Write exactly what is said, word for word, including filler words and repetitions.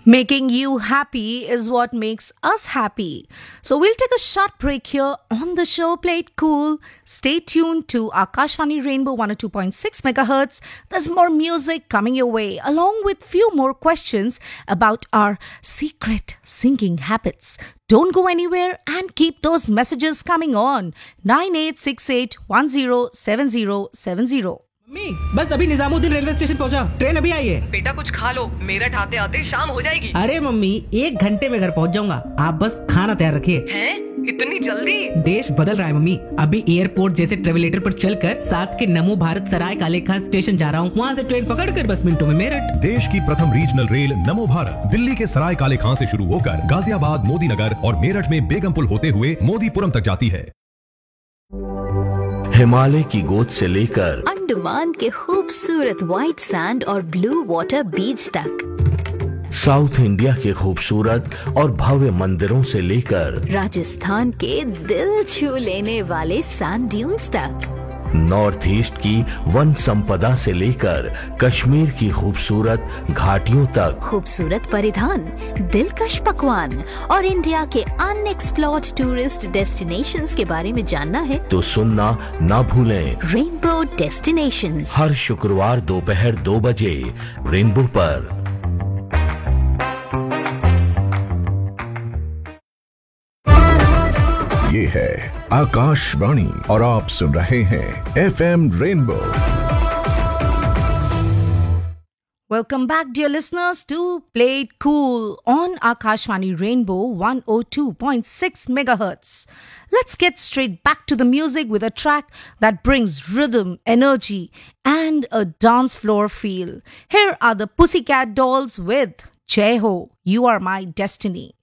Making you happy is what makes us happy. So we'll take a short break here on the show. Play it cool. Stay tuned to Akashvani Rainbow one oh two point six megahertz. There's more music coming your way, along with few more questions about our secret singing habits. Don't go anywhere and keep those messages coming on. nine eight six eight one zero seven zero seven zero. Mummy, बस अभी Nizamuddin railway station पहुंचा। Train अभी आई है। बेटा कुछ खा लो, मेरठ आते आते शाम हो जाएगी। अरे मम्मी, एक घंटे में घर पहुंच जाऊंगा। आप बस खाना तैयार रखिए। हैं? इतनी जल्दी? देश बदल रहा है मम्मी। अभी एयरपोर्ट जैसे ट्रेवलेटर पर चलकर साथ के नमो भारत सराय काले खान स्टेशन जा रहा हूँ। वहाँ से ट्रेन पकड़कर बस मिनटों में मेरठ। देश की प्रथम रीजनल रेल नमो भारत दिल्ली के सराय काले खान से शुरू होकर गाजियाबाद, मोदी नगर और मेरठ में बेगमपुल होते हुए मोदीपुरम तक जाती है। हिमालय की गोद से लेकर अंडमान के खूबसूरत व्हाइट सैंड और ब्लू वाटर बीच तक, साउथ इंडिया के खूबसूरत और भव्य मंदिरों से लेकर राजस्थान के दिल छू लेने वाले सैंड ड्यून्स तक, नॉर्थ ईस्ट की वन संपदा से लेकर कश्मीर की खूबसूरत घाटियों तक, खूबसूरत परिधान, दिलकश पकवान और इंडिया के अनएक्सप्लोर्ड टूरिस्ट डेस्टिनेशंस के बारे में जानना है तो सुनना ना भूलें। रेनबो डेस्टिनेशंस हर शुक्रवार दोपहर दो बजे रेनबो पर। ये है आकाशवाणी और आप सुन रहे हैं F M rainbow. Welcome back, dear listeners, to Play It Cool on Akashvani Rainbow one oh two point six megahertz. Let's get straight back to the music with a track that brings rhythm, energy, and a dance floor feel. Here are the Pussycat Dolls with Jai Ho, You Are My Destiny.